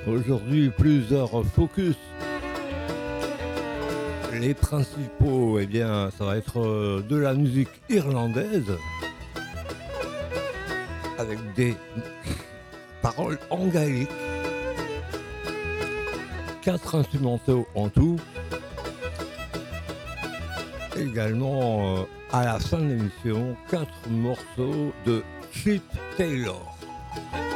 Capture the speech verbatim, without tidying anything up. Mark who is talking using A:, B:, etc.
A: Aujourd'hui, plusieurs focus. Les principaux, eh bien, ça va être euh, de la musique irlandaise avec des paroles en gaélique, quatre instrumentaux en tout. Également, euh, à la fin de l'émission, quatre morceaux de Chip Taylor.